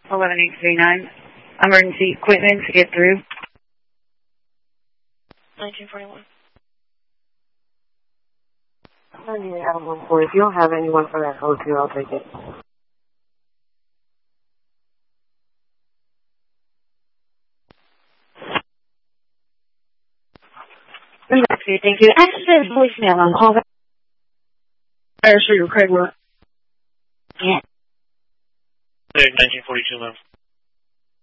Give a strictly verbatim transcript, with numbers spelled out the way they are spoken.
eleven eight three nine. Emergency equipment to get through. nineteen forty-one. I need Adam one four. If you don't have anyone for that code two, I'll take it. Thank you. Actually, there's voicemail on call. Ashley or Craig, what? Yeah. nineteen forty-two, ma'am.